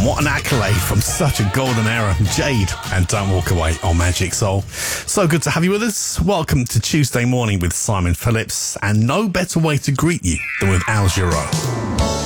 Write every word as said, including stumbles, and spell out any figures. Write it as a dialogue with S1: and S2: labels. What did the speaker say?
S1: What an accolade from such a golden era. Jade and Don't Walk Away on Magic Soul. So good to have you with us. Welcome to Tuesday Morning with Simon Phillips, and no better way to greet you than with Al Giro.